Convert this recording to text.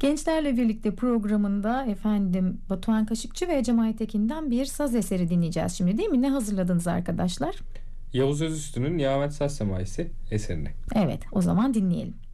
Gençlerle Birlikte programında efendim Batuhan Kaşıkçı ve Cem Aytekin'den bir saz eseri dinleyeceğiz şimdi, değil mi? Ne hazırladınız arkadaşlar? Yavuz Özüstü'nün Nihamet Saz Semaisi eserini. Evet, o zaman dinleyelim.